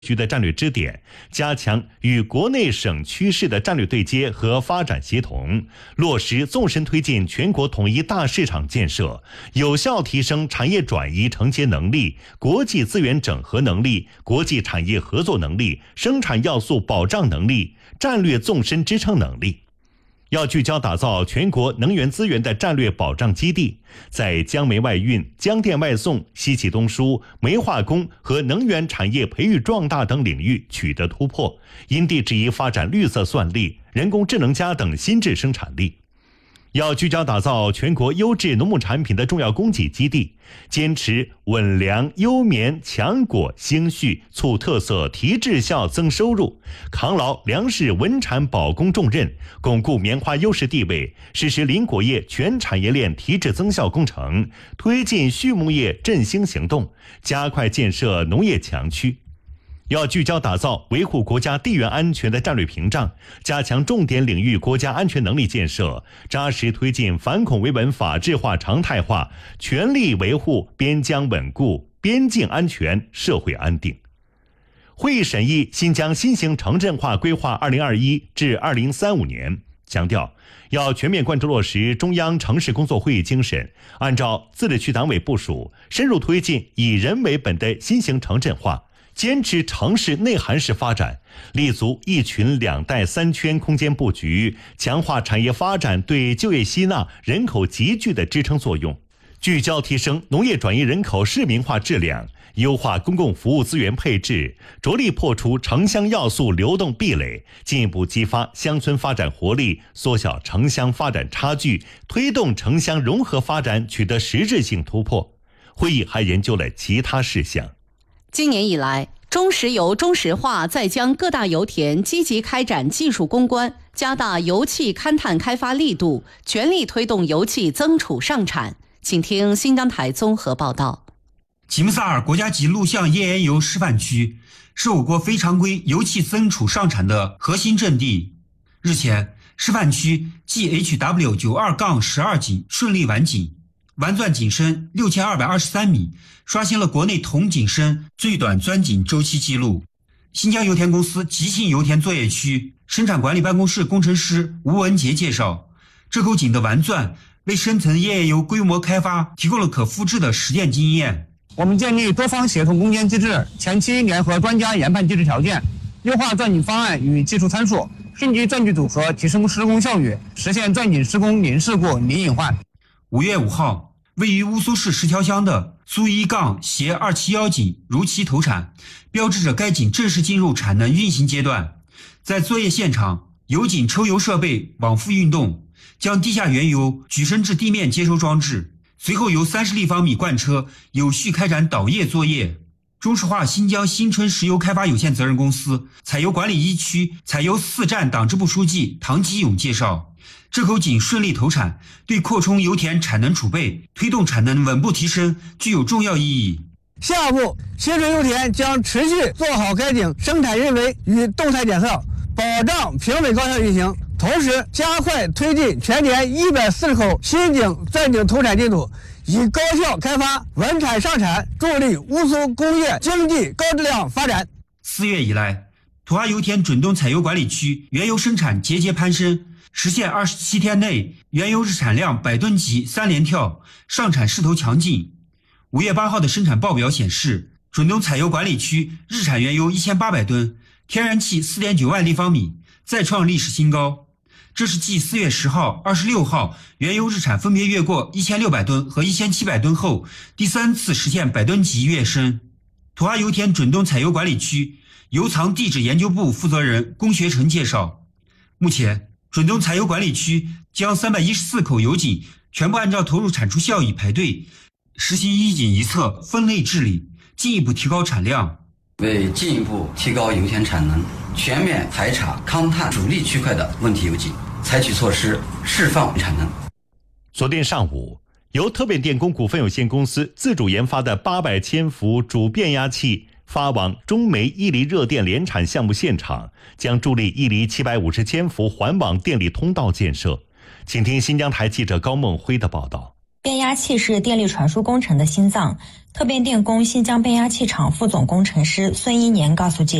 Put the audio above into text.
区的战略支点，加强与国内省区市的战略对接和发展协同，落实纵深推进全国统一大市场建设，有效提升产业转移承接能力、国际资源整合能力、国际产业合作能力、生产要素保障能力、战略纵深支撑能力。要聚焦打造全国能源资源的战略保障基地，在江煤外运、江电外送、西气东输、煤化工和能源产业培育壮大等领域取得突破，因地制宜发展绿色算力、人工智能加等新质生产力。要聚焦打造全国优质农牧产品的重要供给基地，坚持稳粮、优棉、强果、兴畜、促特色、提质效、增收入，扛牢粮食稳产保供重任，巩固棉花优势地位，实施林果业全产业链提质增效工程，推进畜牧业振兴行动，加快建设农业强区。要聚焦打造维护国家地缘安全的战略屏障，加强重点领域国家安全能力建设，扎实推进反恐维稳法治化常态化，全力维护边疆稳固、边境安全、社会安定。会议审议新疆新型城镇化规划2021至2035年，强调要全面贯彻落实中央城市工作会议精神，按照自治区党委部署，深入推进以人为本的新型城镇化，坚持城市内涵式发展，立足一群两带三圈空间布局，强化产业发展对就业吸纳、人口集聚的支撑作用，聚焦提升农业转移人口市民化质量，优化公共服务资源配置，着力破除城乡要素流动壁垒，进一步激发乡村发展活力，缩小城乡发展差距，推动城乡融合发展取得实质性突破。会议还研究了其他事项。 今年以来，中石油、中石化在将各大油田积极开展技术攻关，加大油气勘探开发力度，全力推动油气增储上产。请听新疆台综合报道。 吉木萨尔国家级录像页岩油示范区是我国非常规油气增储上产的核心阵地。日前，示范区 GHW92-12 井顺利完井，完钻井深6223米，刷新了国内同井深最短钻井周期记录。新疆油田公司吉信油田作业区生产管理办公室工程师吴文杰介绍，这口井的完钻为深层页岩油规模开发提供了可复制的实践经验。 我们建立多方协同攻坚机制，前期联合专家研判机制条件，优化钻井方案与技术参数，升级钻井组合，提升施工效率，实现钻井施工零事故、零隐患。 5月5号，位于乌苏市石条乡的苏1-271井如期投产，标志着该井正式进入产能运行阶段。在作业现场，油井抽油设备往复运动，将地下原油举升至地面接收装置，随后由30立方米罐车有序开展导液作业。中石化新疆新春石油开发有限责任公司采油管理一区采油4站党支部书记唐基勇介绍，这口井顺利投产，对扩充油田产能储备、推动产能稳步提升具有重要意义。 下一步，新春油田将持续做好该井生产人为与动态检测，保障平稳高效运行，同时加快推进全年140口新井钻井投产进度，以高效开发稳产上产，助力乌苏工业经济高质量发展。 4月以来，图哈油田准东采油管理区原油生产节节攀升，实现27天内原油日产量100吨级3连跳，上产势头强劲。5月8号的生产报表显示，准东采油管理区日产原油1800吨，天然气4.9万立方米，再创历史新高。这是继4月10号、26号原油日产分别越过1600吨和1700吨后，第3次实现100吨级跃升。图哈油田准东采油管理区油藏地质研究部负责人龚学成介绍，目前准东采油管理区将314口油井全部按照投入产出效益排队，实行一井一测分类治理，进一步提高产量。 为进一步提高油田产能，全面排查勘探主力区块的问题油井，采取措施释放产能。 昨天上午，由特变电工股份有限公司自主研发的800千伏主变压器发往中煤伊犁热电联产项目现场，将助力伊犁750千伏环网电力通道建设。请听新疆台记者高梦辉的报道。 变压器是电力传输工程的心脏。特变电工新疆变压器厂副总工程师孙一年告诉记者。